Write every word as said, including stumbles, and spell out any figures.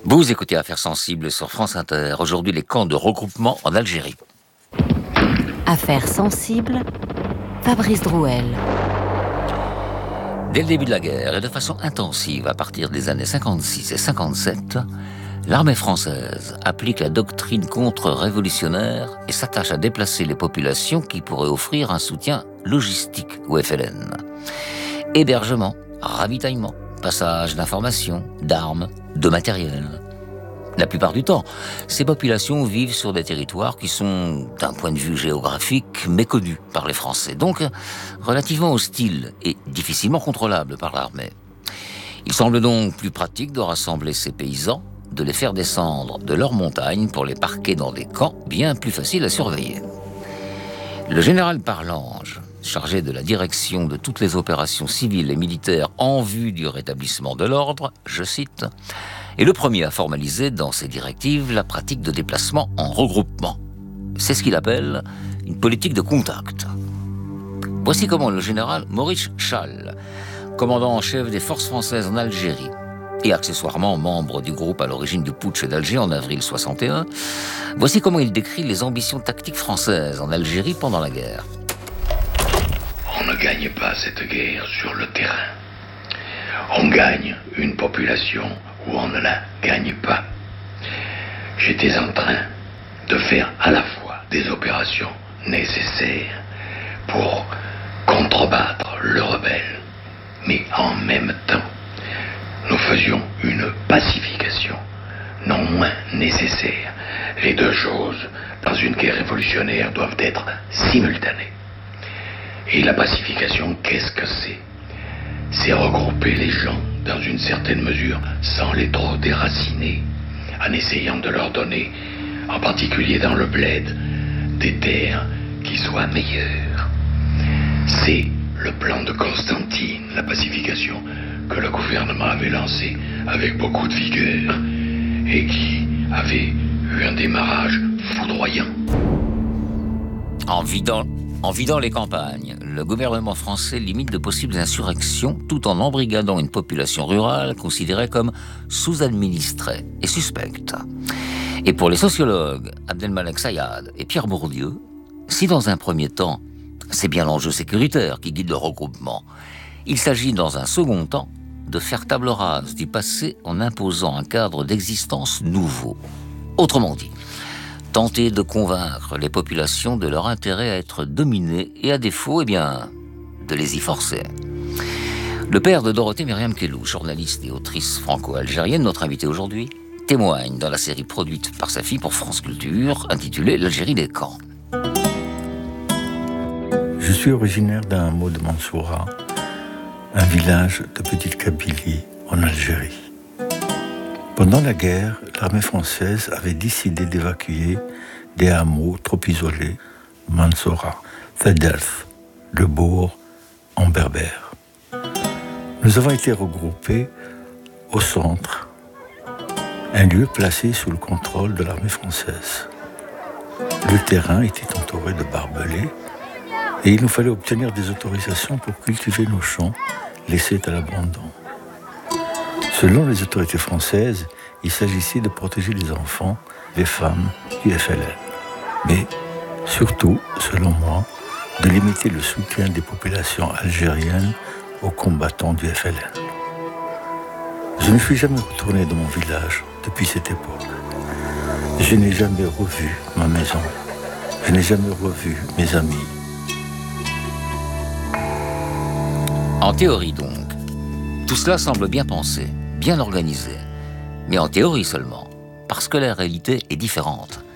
Vous écoutez Affaires sensibles sur France Inter. Aujourd'hui, les camps de regroupement en Algérie. Affaires sensibles, Fabrice Drouel. Dès le début de la guerre, et de façon intensive à partir des années cinquante-six et cinquante-sept, l'armée française applique la doctrine contre-révolutionnaire et s'attache à déplacer les populations qui pourraient offrir un soutien logistique au F L N. Hébergement, ravitaillement, passage d'informations, d'armes, de matériel. La plupart du temps, ces populations vivent sur des territoires qui sont, d'un point de vue géographique, méconnus par les Français, donc relativement hostiles et difficilement contrôlables par l'armée. Il semble donc plus pratique de rassembler ces paysans, de les faire descendre de leurs montagnes pour les parquer dans des camps bien plus faciles à surveiller. Le général Parlange, chargé de la direction de toutes les opérations civiles et militaires en vue du rétablissement de l'ordre, je cite, est le premier à formaliser dans ses directives la pratique de déplacement en regroupement. C'est ce qu'il appelle une politique de contact. Voici comment le général Maurice Chal, commandant en chef des forces françaises en Algérie et accessoirement membre du groupe à l'origine du putsch d'Alger en avril soixante et un, voici comment il décrit les ambitions tactiques françaises en Algérie pendant la guerre. On ne gagne pas cette guerre sur le terrain. On gagne une population où on ne la gagne pas. J'étais en train de faire à la fois des opérations nécessaires pour contrebattre le rebelle, mais en même temps, nous faisions une pacification non moins nécessaire. Les deux choses, dans une guerre révolutionnaire, doivent être simultanées. Et la pacification, qu'est-ce que c'est ? C'est regrouper les gens dans une certaine mesure sans les trop déraciner, en essayant de leur donner, en particulier dans le bled, des terres qui soient meilleures. C'est le plan de Constantine, la pacification que le gouvernement avait lancé avec beaucoup de vigueur et qui avait eu un démarrage foudroyant. En vidant, en vidant les campagnes, le gouvernement français limite de possibles insurrections tout en embrigadant une population rurale considérée comme sous-administrée et suspecte. Et pour les sociologues Abdelmalek Sayad et Pierre Bourdieu, si dans un premier temps, c'est bien l'enjeu sécuritaire qui guide le regroupement, il s'agit dans un second temps de faire table rase du passé en imposant un cadre d'existence nouveau. Autrement dit, tenter de convaincre les populations de leur intérêt à être dominées et à défaut, eh bien, de les y forcer. Le père de Dorothée Myriam Kellou, journaliste et autrice franco-algérienne, notre invité aujourd'hui, témoigne dans la série produite par sa fille pour France Culture, intitulée L'Algérie des camps. Je suis originaire d'un hameau de Mansoura, un village de Petite Kabylie en Algérie. Pendant la guerre, l'armée française avait décidé d'évacuer des hameaux trop isolés, Mansoura, Thadelf, le bourg en berbère. Nous avons été regroupés au centre, un lieu placé sous le contrôle de l'armée française. Le terrain était entouré de barbelés et il nous fallait obtenir des autorisations pour cultiver nos champs laissés à l'abandon. Selon les autorités françaises, il s'agissait de protéger les enfants, les femmes du F L N. Mais surtout, selon moi, de limiter le soutien des populations algériennes aux combattants du F L N. Je ne suis jamais retourné dans mon village depuis cette époque. Je n'ai jamais revu ma maison. Je n'ai jamais revu mes amis. En théorie donc, tout cela semble bien pensé, bien organisé, mais en théorie seulement, parce que la réalité est différente.